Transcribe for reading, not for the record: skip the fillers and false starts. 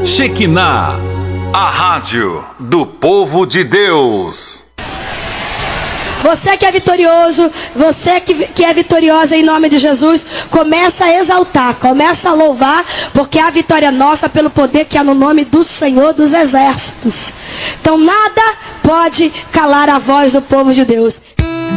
Shekinah, a rádio do povo de Deus. Você que é vitorioso, você que é vitoriosa em nome de Jesus, começa a exaltar, começa a louvar, porque a vitória é nossa pelo poder que há no nome do Senhor dos Exércitos. Então nada pode calar a voz do povo de Deus.